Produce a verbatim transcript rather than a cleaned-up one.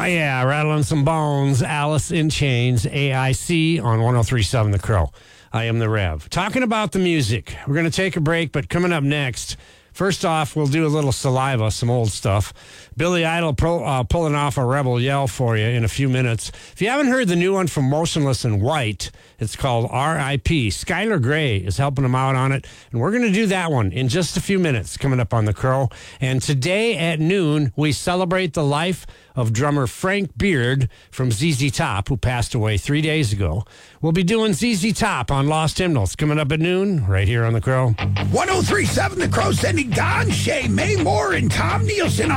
Oh, yeah, rattling some bones. Alice in Chains, A I C on one oh three point seven The Crow. I am the Rev. Talking about the music. We're going to take a break, but coming up next, first off, we'll do a little Saliva, some old stuff. Billy Idol pro, uh, pulling off a Rebel Yell for you in a few minutes. If you haven't heard the new one from Motionless in White, it's called R I P Skylar Gray is helping them out on it, and we're going to do that one in just a few minutes coming up on The Crow. And today at noon, we celebrate the life of drummer Frank Beard from Z Z Top, who passed away three days ago. We'll be doing Z Z Top on Lost Hymnals coming up at noon right here on The Crow. one oh three point seven The Crow, sending Don Shay, May Moore, and Tom Nielsen